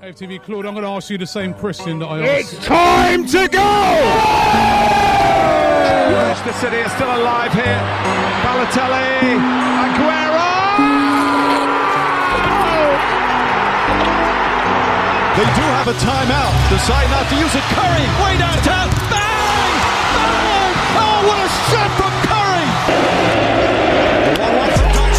AFTV Claude, I'm going to ask you the same question that I asked. It's time to go! Manchester City is still alive here. Balotelli, Aguero! They do have a timeout. Decide not to use it. Curry, way